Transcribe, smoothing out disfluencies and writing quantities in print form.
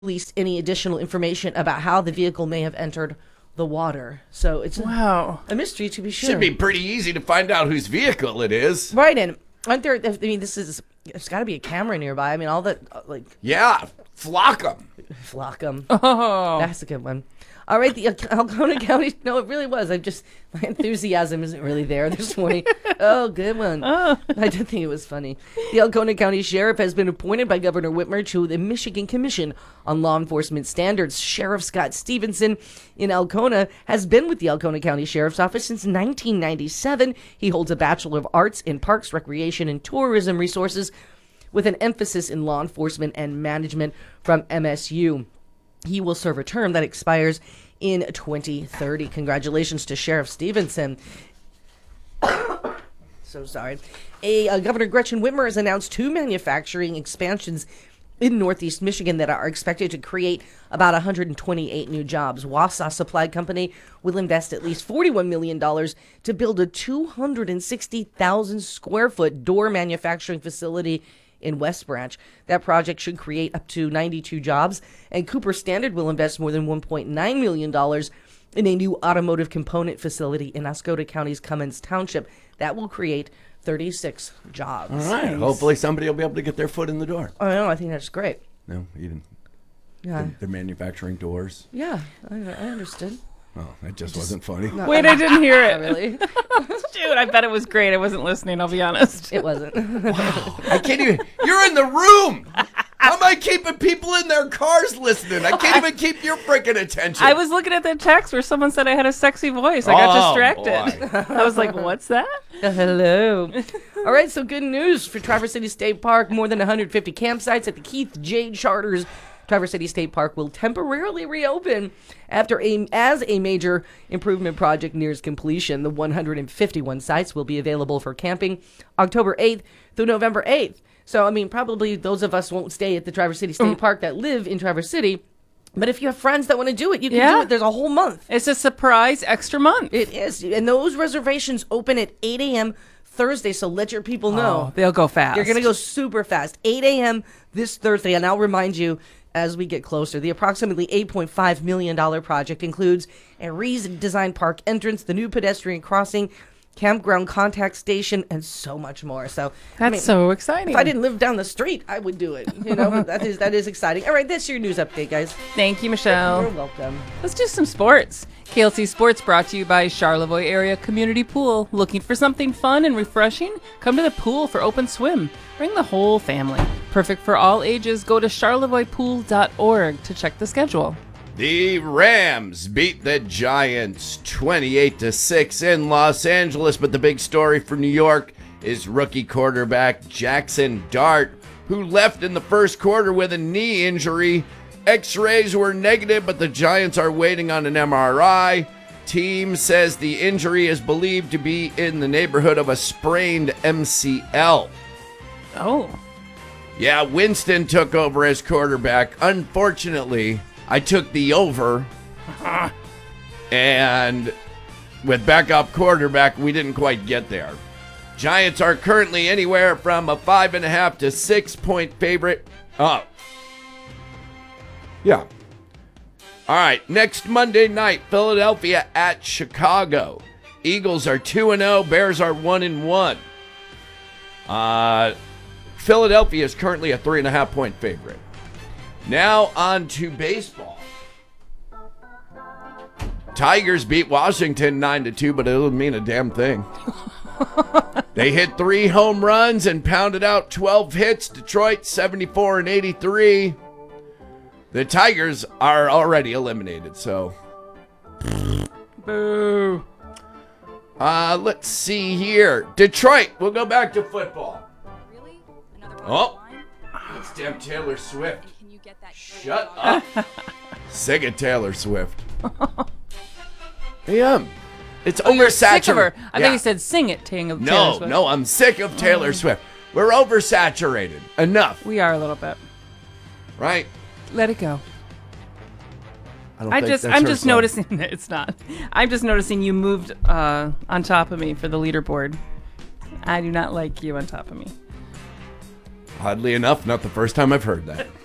released any additional information about how the vehicle may have entered the water. So it's a mystery, to be sure. Should be pretty easy to find out whose vehicle it is. Right, and aren't there, I mean, there's got to be a camera nearby. I mean, all that, Yeah, flock 'em. Flock 'em. Oh. That's a good one. All right, the Alcona County, no, it really was. My enthusiasm isn't really there this morning. Oh, good one. I did think it was funny. The Alcona County Sheriff has been appointed by Governor Whitmer to the Michigan Commission on Law Enforcement Standards. Sheriff Scott Stevenson in Alcona has been with the Alcona County Sheriff's Office since 1997. He holds a Bachelor of Arts in Parks, Recreation, and Tourism Resources with an emphasis in law enforcement and management from MSU. He will serve a term that expires in 2030. Congratulations to Sheriff Stevenson. So sorry. Governor Gretchen Whitmer has announced 2 manufacturing expansions in Northeast Michigan that are expected to create about 128 new jobs. Wausau Supply Company will invest at least $41 million to build a 260,000 square foot door manufacturing facility in West Branch. That project should create up to 92 jobs, and Cooper Standard will invest more than $1.9 million in a new automotive component facility in Oscoda County's Cummins Township. That will create 36 jobs. All right. Hopefully somebody will be able to get their foot in the door. Oh, no, I think that's great. No, you didn't. Yeah. They're manufacturing doors. Yeah, I understood. Oh, that just wasn't funny. Wait, I didn't hear it. Really? Dude, I bet it was great. I wasn't listening, I'll be honest. It wasn't. I can't even. You're in the room. How am I keeping people in their cars listening? I can't even keep your freaking attention. I was looking at the text where someone said I had a sexy voice. I got distracted. I was like, what's that? Hello. All right, so good news for Traverse City State Park. More than 150 campsites at the Keith J. Charters Traverse City State Park will temporarily reopen as a major improvement project nears completion. The 151 sites will be available for camping October 8th through November 8th. So, I mean, probably those of us won't stay at the Traverse City State Park that live in Traverse City. But if you have friends that want to do it, you can do it. There's a whole month. It's a surprise extra month. It is. And those reservations open at 8 a.m. Thursday, so let your people know. Oh, they'll go fast. They're going to go super fast. 8 a.m. this Thursday. And I'll remind you, as we get closer, the approximately $8.5 million project includes a redesigned park entrance, the new pedestrian crossing, campground contact station, and so much more. So that's so exciting. If I didn't live down the street, I would do it. You know, that is exciting. All right, that's your news update, guys. Thank you, Michelle. You're welcome. Let's do some sports. KLC Sports brought to you by Charlevoix Area Community Pool. Looking for something fun and refreshing? Come to the pool for open swim. Bring the whole family. Perfect for all ages. Go to charlevoixpool.org to check the schedule. The Rams beat the Giants 28-6 in Los Angeles, but the big story for New York is rookie quarterback Jackson Dart, who left in the first quarter with a knee injury. X-rays were negative, but the Giants are waiting on an MRI. Team says the injury is believed to be in the neighborhood of a sprained MCL. Oh. Yeah, Winston took over as quarterback. Unfortunately, I took the over, and with backup quarterback, we didn't quite get there. Giants are currently anywhere from a 5.5 to 6 point favorite. Yeah. All right, next Monday night, Philadelphia at Chicago. Eagles are 2-0, Bears are 1-1. Philadelphia is currently a 3.5 point favorite. Now on to baseball. Tigers beat Washington 9-2, but it doesn't mean a damn thing. They hit 3 home runs and pounded out 12 hits. Detroit 74-83. The Tigers are already eliminated, so. Boo. Let's see here. Detroit, we'll go back to football. Really? Another It's damn Taylor Swift. Can you get that? Shut up. Sick of Taylor Swift. Yeah. It's You're sick of her. oversaturated. I thought you said sing it, Taylor Swift. No, I'm sick of Taylor Swift. We're oversaturated. Enough. We are a little bit. Right? Let it go. I'm I'm just noticing that it's not. I'm just noticing you moved on top of me for the leaderboard. I do not like you on top of me. Oddly enough, not the first time I've heard that.